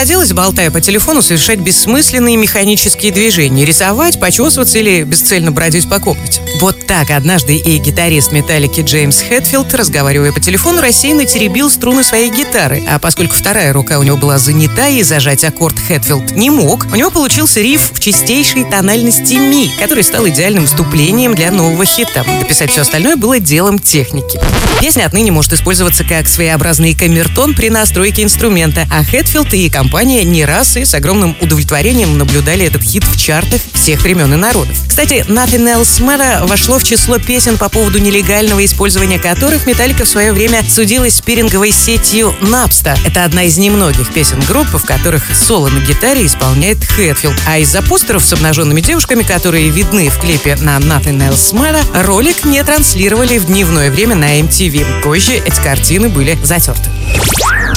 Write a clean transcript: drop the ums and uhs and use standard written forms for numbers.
доводилось, болтая по телефону, совершать бессмысленные механические движения, рисовать, почесываться или бесцельно бродить по комнате? Вот так однажды и гитарист Металлики Джеймс Хэтфилд, разговаривая по телефону, рассеянно теребил струны своей гитары. А поскольку вторая рука у него была занята и зажать аккорд Хэтфилд не мог, у него получился риф в чистейшей тональности ми, который стал идеальным вступлением для нового хита. Дописать все остальное было делом техники. Песня отныне может использоваться как своеобразный камертон при настройке инструмента, а Хэтфилд и компания не раз и с огромным удовлетворением наблюдали этот хит в чартах всех времен и народов. Кстати, Nothing Else Matters вошло в число песен, по поводу нелегального использования которых Металлика в свое время судилась с пиринговой сетью Napster. Это одна из немногих песен группы, в которых соло на гитаре исполняет Хэтфилд. А из-за постеров с обнаженными девушками, которые видны в клипе на Nothing Else Matters, ролик не транслировали в дневное время на MTV. Позже эти картины были затерты.